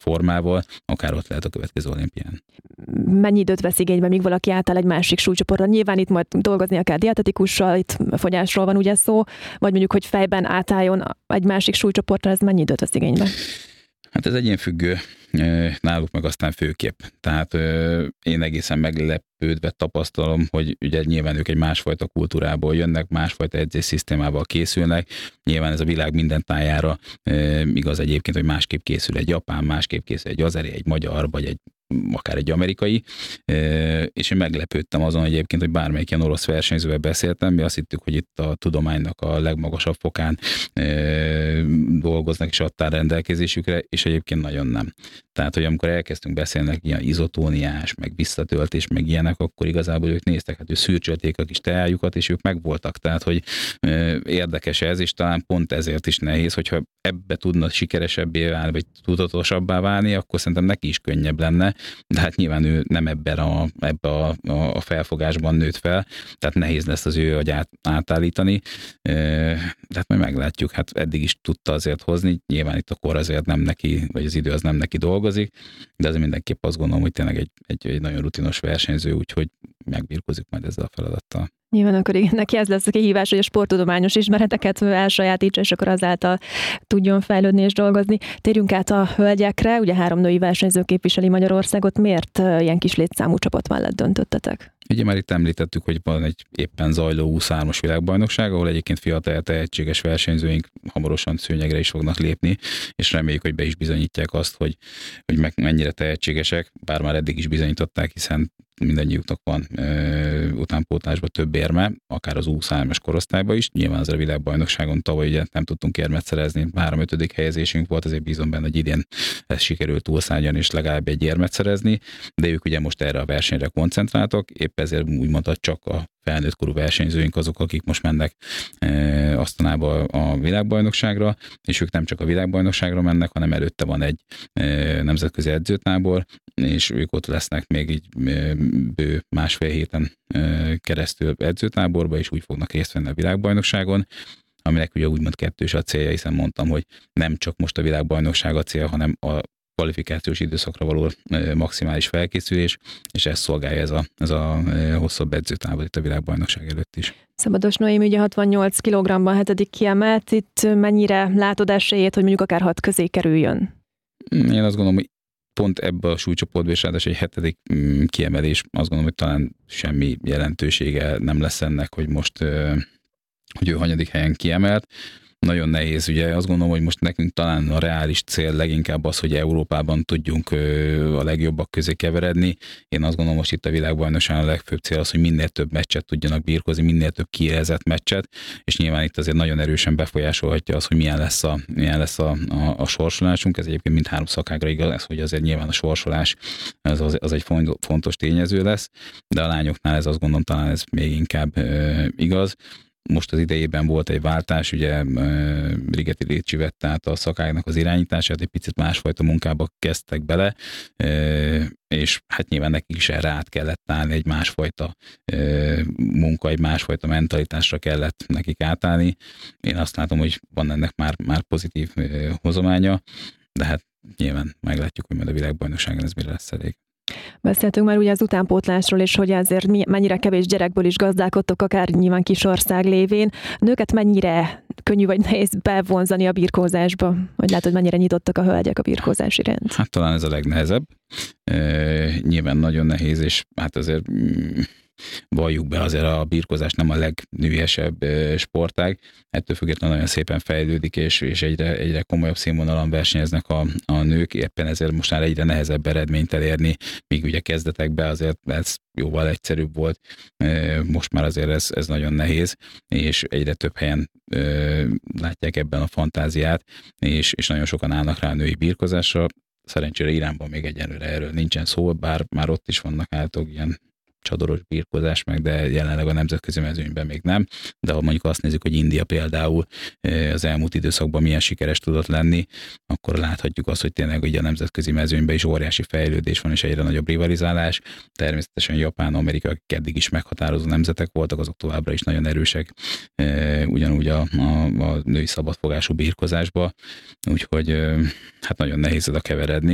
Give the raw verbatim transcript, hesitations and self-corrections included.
formával, akár ott lehet a következő olimpián. Mennyi időt vesz igénybe, míg valaki átáll egy másik súlycsoportra? Nyilván itt majd dolgoznia kell dietetikussal, itt fogyásról van ugye szó, vagy mondjuk, hogy fejben átálljon egy másik súlycsoportra, ez mennyi időt vesz igénybe? Hát ez egyénfüggő, náluk meg aztán főképp. Tehát én egészen meglepődve tapasztalom, hogy ugye nyilván ők egy másfajta kultúrából jönnek, másfajta edzésszisztémával készülnek. Nyilván ez a világ minden tájára igaz egyébként, hogy másképp készül egy japán, másképp készül egy azeri, egy magyar, vagy egy akár egy amerikai, és én meglepődtem azon egyébként, hogy bármelyik ilyen orosz versenyzővel beszéltem, mi azt hittük, hogy itt a tudománynak a legmagasabb fokán dolgoznak és adtál rendelkezésükre, és egyébként nagyon nem. Tehát, hogy amikor elkezdtünk beszélni ilyen izotóniás, meg visszatöltés, meg ilyenek, akkor igazából ők néztek, hát ő szürcsölték a kis teájukat, és ők megvoltak. Tehát, hogy érdekes ez, és talán pont ezért is nehéz, hogyha ebbe tudna sikeresebbé válni, vagy tudatosabbá válni, akkor szerintem neki is könnyebb lenne, de hát nyilván ő nem ebben a, ebbe a, a felfogásban nőtt fel, tehát nehéz lesz az ő agyát átállítani, de hát majd meglátjuk, hát eddig is tudta azért hozni, nyilván itt a kor azért nem neki, vagy az idő az nem neki dolgozik, de azért mindenképp azt gondolom, hogy tényleg egy, egy, egy nagyon rutinos versenyző, úgyhogy megbirkózik majd ezzel a feladattal. Nyilván akkor igen, neki ez lesz a kihívás, hogy a sporttudományos ismereteket elsajátítsa, és akkor azáltal tudjon fejlődni és dolgozni. Térjünk át a hölgyekre, ugye három női versenyző képviseli Magyarországot. Miért ilyen kis létszámú csapat mellett döntöttetek? Ugye már itt említettük, hogy van egy éppen zajló huszonhármas világbajnokság, ahol egyébként fiatal tehetséges versenyzőink hamarosan szőnyegre is fognak lépni, és reméljük, hogy be is bizonyítják azt, hogy, hogy meg mennyire tehetségesek, bár már eddig is bizonyították, hiszen mindannyiuknak van ö, utánpótlásban több érme, akár az huszonhármas korosztályban is. Nyilván az a világbajnokságon tavaly ugye nem tudtunk érmet szerezni, három ötödik helyezésünk volt, azért bízom benne, hogy idén ez sikerült túlszárnyalni és legalább egy érmet szerezni, de ők ugye most erre a versenyre koncentráltak, épp ezért úgy mondta, csak a felnőtt korú versenyzőink azok, akik most mennek e, Asztanába a világbajnokságra, és ők nem csak a világbajnokságra mennek, hanem előtte van egy e, nemzetközi edzőtábor, és ők ott lesznek még így e, bő másfél héten e, keresztül edzőtáborba, és úgy fognak részt venni a világbajnokságon, aminek ugye úgymond kettős a célja, hiszen mondtam, hogy nem csak most a világbajnokság a cél, hanem a kvalifikációs időszakra való maximális felkészülés, és ezt szolgálja ez a, ez a hosszabb edzőtávol itt a világbajnokság előtt is. Szabados Noémi ugye hatvannyolc kilogramban hetedik kiemelt, itt mennyire látod esélyét, hogy mondjuk akár hat közé kerüljön? Én azt gondolom, hogy pont ebbe a súlycsoportban is ráadásul egy hetedik kiemelés, azt gondolom, hogy talán semmi jelentősége nem lesz ennek, hogy most hogy ő hanyadik helyen kiemelt. Nagyon nehéz, ugye azt gondolom, hogy most nekünk talán a reális cél leginkább az, hogy Európában tudjunk a legjobbak közé keveredni. Én azt gondolom, most itt a világbajnokságon a legfőbb cél az, hogy minél több meccset tudjanak birkózni, minél több kiélezett meccset, és nyilván itt azért nagyon erősen befolyásolhatja az, hogy milyen lesz a, milyen lesz a, a, a sorsolásunk. Ez egyébként mindhárom szakágra igaz, hogy azért nyilván a sorsolás az, az, az egy fontos tényező lesz, de a lányoknál ez azt gondolom talán ez még inkább e, igaz. Most az idejében volt egy váltás, ugye Rigeti Lécsi vett át a szakáknak az irányítását, egy picit másfajta munkába kezdtek bele, és hát nyilván nekik is erre át kellett állni, egy másfajta munka, egy másfajta mentalitásra kellett nekik átállni. Én azt látom, hogy van ennek már, már pozitív hozománya, de hát nyilván meglátjuk, hogy majd a világbajnokságon ez mire lesz elég. Beszéltünk már ugye az utánpótlásról, és hogy azért mennyire kevés gyerekből is gazdálkodtok, akár nyilván kisország lévén. A nőket mennyire könnyű vagy nehéz bevonzani a birkózásba? Vagy látod, mennyire nyitottak a hölgyek a birkózás iránt? Hát talán ez a legnehezebb. E, nyilván nagyon nehéz, és hát azért mm, valljuk be, azért a birkózás nem a legnőiesebb sportág. Ettől függetlenül nagyon szépen fejlődik, és, és egyre, egyre komolyabb színvonalon versenyeznek a, a nők, éppen ezért most már egyre nehezebb eredményt elérni, míg ugye kezdetekben azért ez jóval egyszerűbb volt, most már azért ez, ez nagyon nehéz, és egyre több helyen látják ebben a fantáziát, és, és nagyon sokan állnak rá a női birkózásra. Szerencsére Iránban még egyenlőre erről nincsen szó, bár már ott is vannak általában ilyen csadoros birkózás meg, de jelenleg a nemzetközi mezőnyben még nem. De ha mondjuk azt nézzük, hogy India például az elmúlt időszakban milyen sikeres tudott lenni, akkor láthatjuk azt, hogy tényleg ugye a nemzetközi mezőnyben is óriási fejlődés van, és egyre nagyobb rivalizálás. Természetesen Japán, Amerika, akik eddig is meghatározó nemzetek voltak, azok továbbra is nagyon erősek, ugyanúgy a, a, a női szabadfogású birkózásba. Úgyhogy hát nagyon nehéz oda keveredni.